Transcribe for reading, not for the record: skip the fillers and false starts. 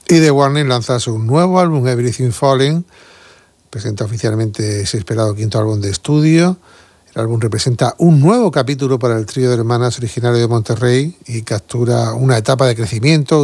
Y The Warning lanza su nuevo álbum, Everything Falling. Presenta oficialmente ese esperado quinto álbum de estudio. El álbum representa un nuevo capítulo para el trío de hermanas originario de Monterrey y captura una etapa de crecimiento,